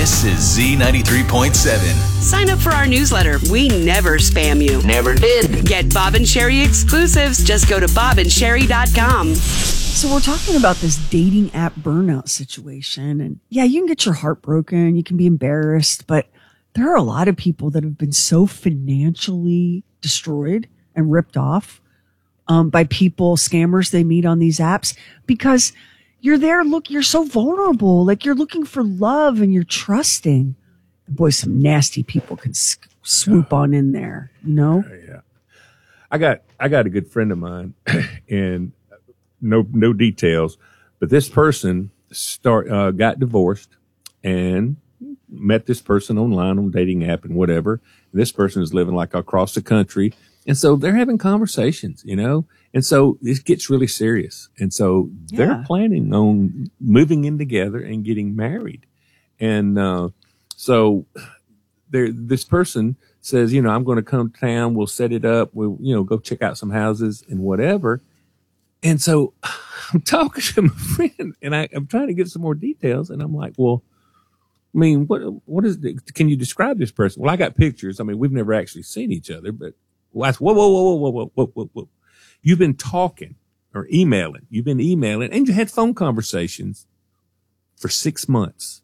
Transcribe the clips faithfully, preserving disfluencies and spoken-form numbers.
This is Z ninety-three point seven. Sign up for our newsletter. We never spam you. Never did. Get Bob and Sherry exclusives. Just go to bob and sherry dot com. So we're talking about this dating app burnout situation. And yeah, you can get your heart broken. You can be embarrassed. But there are a lot of people that have been so financially destroyed and ripped off um, by people, scammers they meet on these apps, because you're there. Look, you're so vulnerable. Like, you're looking for love and you're trusting. And boy, some nasty people can s- swoop on in there, you know? Yeah. I got, I got a good friend of mine and no, no details, but this person start, uh, got divorced and met this person online on a dating app and whatever. And this person is living like across the country. And so they're having conversations, you know, and so it gets really serious. And so yeah. they're planning on moving in together and getting married. And, uh, so there, this person says, you know, I'm going to come to town. We'll set it up. We'll, you know, go check out some houses and whatever. And so I'm talking to my friend and I, I'm trying to get some more details. And I'm like, well, I mean, what, what is the, can you describe this person? Well, I got pictures. I mean, we've never actually seen each other, but well, I said, whoa, whoa, whoa, whoa, whoa, whoa, whoa, whoa. You've been talking or emailing. You've been emailing and you had phone conversations for six months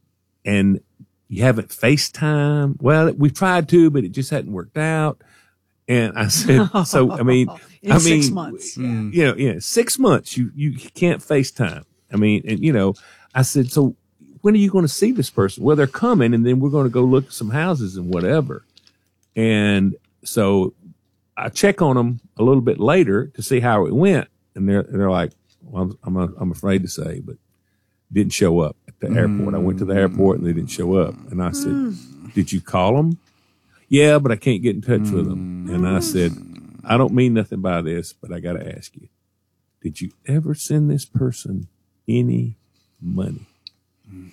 and you haven't FaceTime. Well, we tried to, but it just hadn't worked out. And I said, so, I mean, In I mean, six months. you know, yeah, six months, you, you can't FaceTime. I mean, and you know, I said, so when are you going to see this person? Well, they're coming and then we're going to go look at some houses and whatever. And so I check on them a little bit later to see how it went. And they're, they're like, well, I'm, I'm, I'm afraid to say, but didn't show up at the mm. airport. I went to the airport and they didn't show up. And I said, mm. did you call them? Yeah, but I can't get in touch mm. with them. And I said, I don't mean nothing by this, but I got to ask you, did you ever send this person any money? Mm.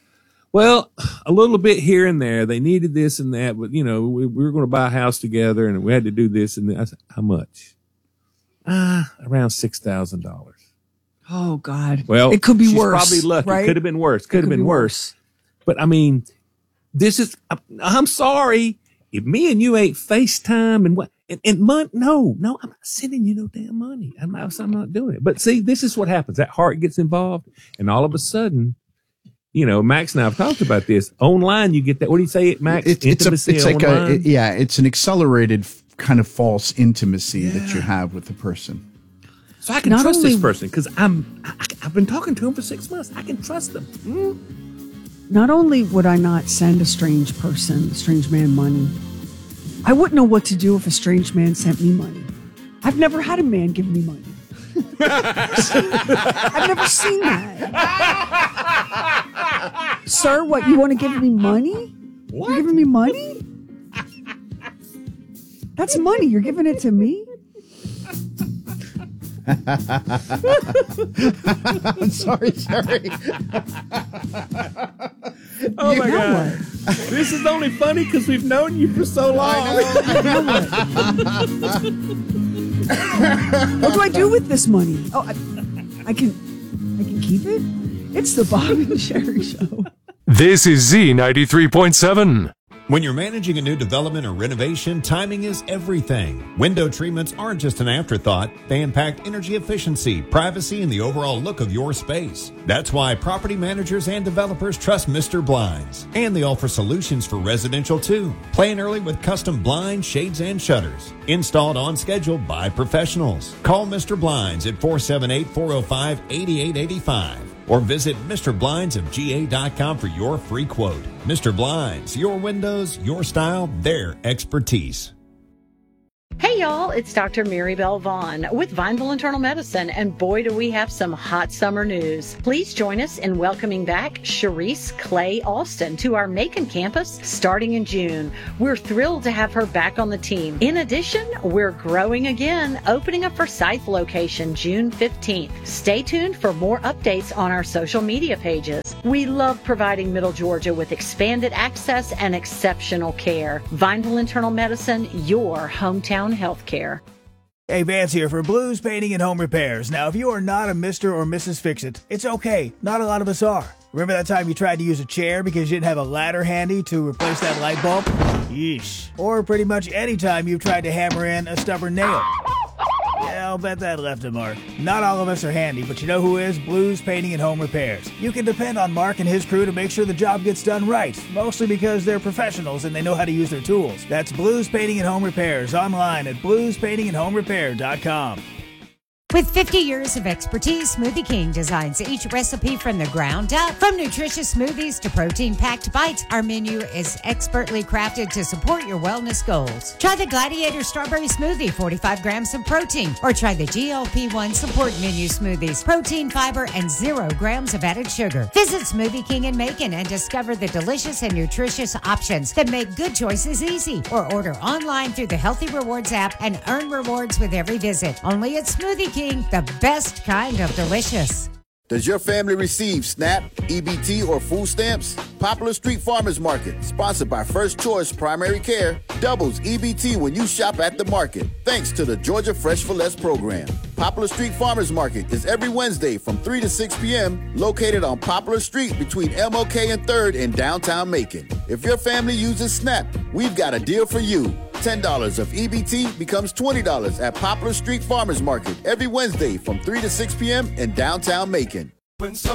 Well, a little bit here and there. They needed this and that, but you know, we, we were going to buy a house together and we had to do this and that. I said, how much? Ah, around six thousand dollars. Oh God. Well, it could be she's worse. Probably lucky. Right? Could have been worse. Could have been be worse. worse. But I mean, this is, I'm, I'm sorry. If me and you ain't FaceTime and what, and, and money, no, no, I'm not sending you no damn money. I'm not, I'm not doing it. But see, this is what happens. That heart gets involved and all of a sudden, you know, Max and I have talked about this. Online, you get that. What do you say, Max? It's, it's, a, it's like a, it, yeah, it's an accelerated kind of false intimacy yeah. that you have with the person. So I can Not trust only, this person because I'm, I, I've been talking to him for six months. I can trust them. Mm. Not only would I not send a strange person, a strange man money, I wouldn't know what to do if a strange man sent me money. I've never had a man give me money. I've never seen that. Sir, what, you want to give me money? What? You're giving me money? That's money. You're giving it to me? I'm sorry, Sherry. Oh my God. This is only funny because we've known you for so long. What do I do with this money? Oh, I, I can, I can keep it? It's the Bob and Sherry Show. This is Z ninety-three point seven. When you're managing a new development or renovation, timing is everything. Window treatments aren't just an afterthought. They impact energy efficiency, privacy, and the overall look of your space. That's why property managers and developers trust Mister Blinds. And they offer solutions for residential too. Plan early with custom blinds, shades, and shutters. Installed on schedule by professionals. Call Mister Blinds at four seven eight, four oh five, eight eight eight five. Or visit Mister Blinds of G A dot com for your free quote. Mister Blinds, your windows, your style, their expertise. Hey y'all, it's Doctor Mary Bell Vaughn with Vineville Internal Medicine, and boy do we have some hot summer news. Please join us in welcoming back Sharice Clay Alston to our Macon campus starting in June. We're thrilled to have her back on the team. In addition, we're growing again, opening a Forsyth location June fifteenth. Stay tuned for more updates on our social media pages. We love providing Middle Georgia with expanded access and exceptional care. Vineville Internal Medicine, your hometown healthcare. Hey, Vance here for Blues Painting and Home Repairs. Now, if you are not a Mister or Missus Fix-It, it's okay. Not a lot of us are. Remember that time you tried to use a chair because you didn't have a ladder handy to replace that light bulb? Yeesh. Or pretty much any time you've tried to hammer in a stubborn nail. Yeah, I'll bet that left a mark. Not all of us are handy, but you know who is? Blues Painting and Home Repairs. You can depend on Mark and his crew to make sure the job gets done right, mostly because they're professionals and they know how to use their tools. That's Blues Painting and Home Repairs, online at blues painting and home repair dot com. With fifty years of expertise, Smoothie King designs each recipe from the ground up. From nutritious smoothies to protein-packed bites, our menu is expertly crafted to support your wellness goals. Try the Gladiator Strawberry Smoothie, forty-five grams of protein, or try the G L P one Support Menu Smoothies, protein, fiber, and zero grams of added sugar. Visit Smoothie King in Macon and discover the delicious and nutritious options that make good choices easy. Or order online through the Healthy Rewards app and earn rewards with every visit. Only at Smoothie King, the best kind of delicious. Does your family receive SNAP, E B T, or food stamps? Popular Street Farmers Market, sponsored by First Choice Primary Care, doubles E B T when you shop at the market, thanks to the Georgia Fresh for Less program. Popular Street Farmers Market is every Wednesday from three to six p.m., located on Poplar Street between M L K and third in downtown Macon. If your family uses SNAP, we've got a deal for you. ten dollars of E B T becomes twenty dollars at Poplar Street Farmers Market every Wednesday from three to six p.m. in downtown Macon. When